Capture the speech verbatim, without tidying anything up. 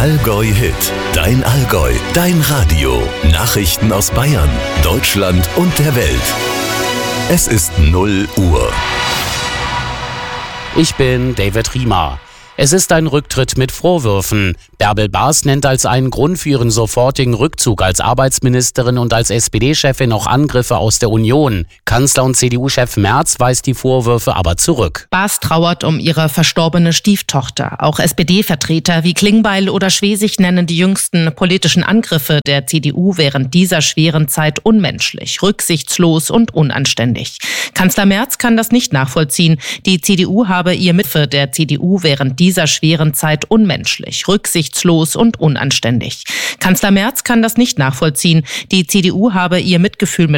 Allgäu Hit, dein Allgäu, dein Radio. Nachrichten aus Bayern, Deutschland und der Welt. Es ist null Uhr. Ich bin David Riemer. Es ist ein Rücktritt mit Vorwürfen. Bärbel Baas nennt als einen Grund für ihren sofortigen Rückzug als Arbeitsministerin und als S P D-Chefin auch Angriffe aus der Union. Kanzler und C D U-Chef Merz weist die Vorwürfe aber zurück. Baas trauert um ihre verstorbene Stieftochter. Auch S P D-Vertreter wie Klingbeil oder Schwesig nennen die jüngsten politischen Angriffe der C D U während dieser schweren Zeit unmenschlich, rücksichtslos und unanständig. Kanzler Merz kann das nicht nachvollziehen. Die C D U habe ihr Mittel der C D U während dieser schweren Zeit unmenschlich, rücksichtslos und unanständig. Kanzler Merz kann das nicht nachvollziehen. Die C D U habe ihr Mitgefühl mit